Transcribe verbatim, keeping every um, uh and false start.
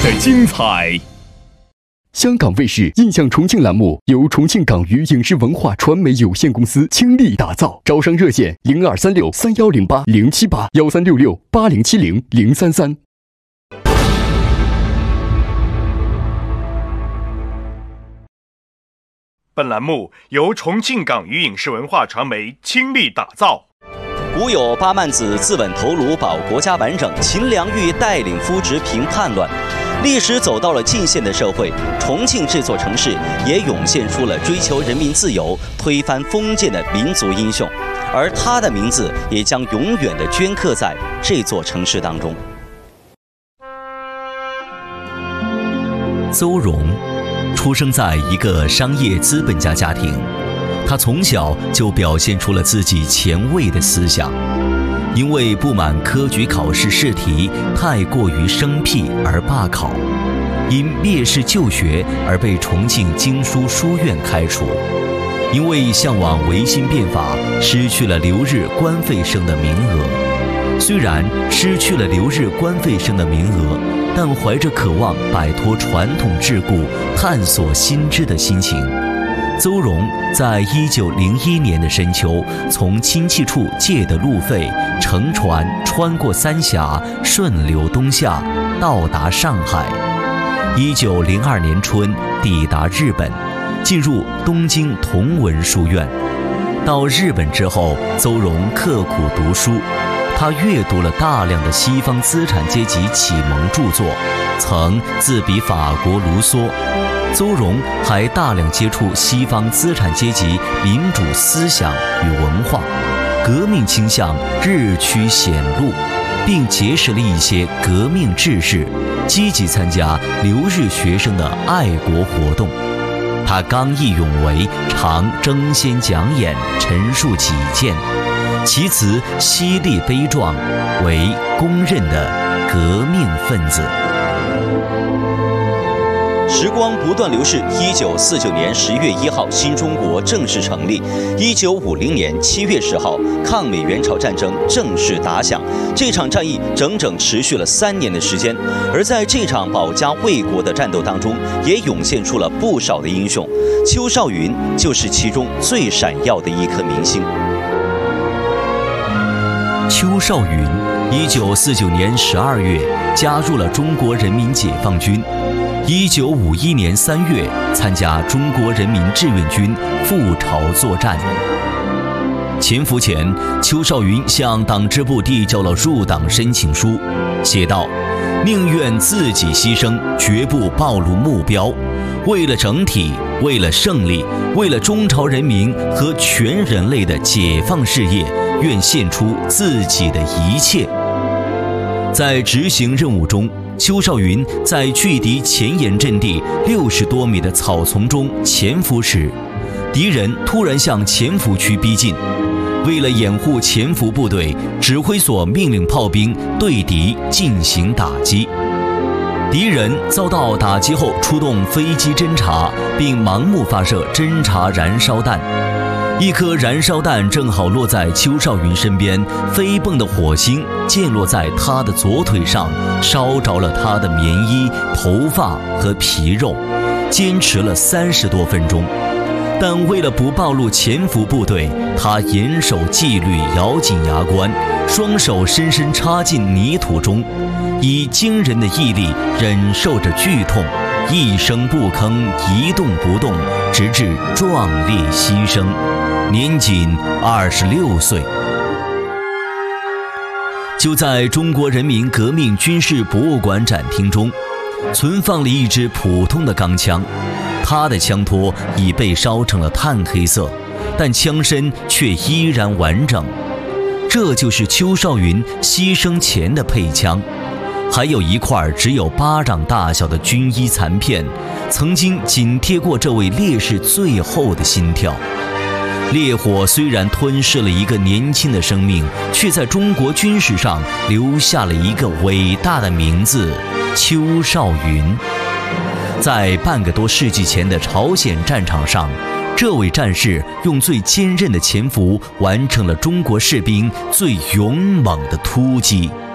的精彩。 香港卫视印象重庆栏目由重庆港娱影视文化传媒有限公司倾力打造，招商热线零二三六三幺零八零七八幺三六六八零七零零三三。 本栏目由重庆港娱影视文化传媒倾力打造。 古有八曼子自刎头颅保国家完整，秦良玉带领夫侄平叛乱。历史走到了近现代社会，重庆这座城市也涌现出了追求人民自由、推翻封建的民族英雄，而他的名字也将永远地镌刻在这座城市当中。 邹容出生在一个商业资本家家庭，他从小就表现出了自己前卫的思想。因为不满科举考试试题太过于生僻而罢考，因蔑视旧学而被重庆经书书院开除，因为向往维新变法失去了留日官费生的名额。虽然失去了留日官费生的名额，但怀着渴望摆脱传统桎梏、探索新知的心情，邹容在一九零一年的深秋，从亲戚处借的路费，乘船穿过三峡，顺流东下，到达上海。一九零二年春，抵达日本，进入东京同文书院。到日本之后，邹容刻苦读书，他阅读了大量的西方资产阶级启蒙著作，曾自比法国卢梭。邹容还大量接触西方资产阶级民主思想与文化，革命倾向日趋显露，并结识了一些革命志士，积极参加留日学生的爱国活动。他刚毅勇为，常争先讲演，陈述己见，其词犀利悲壮，为公认的革命分子。 时光不断流逝，一九四九年十月一号，新中国正式成立。一九五零年七月十号，抗美援朝战争正式打响。这场战役整整持续了三年的时间，而在这场保家卫国的战斗当中，也涌现出了不少的英雄。邱少云就是其中最闪耀的一颗明星。 邱少云，一九四九年十二月加入了中国人民解放军。一九五一年三月，参加中国人民志愿军赴朝作战。潜伏前，邱少云向党支部递交了入党申请书，写道：“宁愿自己牺牲，绝不暴露目标。为了整体，为了胜利，为了中朝人民和全人类的解放事业，愿献出自己的一切。”在执行任务中，邱少云在距敌前沿阵地六十多米的草丛中潜伏时，敌人突然向潜伏区逼近。为了掩护潜伏部队，指挥所命令炮兵对敌进行打击。敌人遭到打击后，出动飞机侦察，并盲目发射侦察燃烧弹。一颗燃烧弹正好落在邱少云身边，飞蹦的火星溅落在他的左腿上，烧着了他的棉衣、头发和皮肉，坚持了三十多分钟。但为了不暴露潜伏部队，他严守纪律，咬紧牙关，双手深深插进泥土中，以惊人的毅力忍受着剧痛，一声不吭，一动不动，直至壮烈牺牲，年仅二十六岁。就在中国人民革命军事博物馆展厅中，存放了一支普通的钢枪，它的枪托已被烧成了炭黑色，但枪身却依然完整。这就是邱少云牺牲前的配枪。还有一块只有巴掌大小的军医残片，曾经紧贴过这位烈士最后的心跳。烈火虽然吞噬了一个年轻的生命，却在中国军史上留下了一个伟大的名字——邱少云。在半个多世纪前的朝鲜战场上，这位战士用最坚韧的潜伏，完成了中国士兵最勇猛的突击。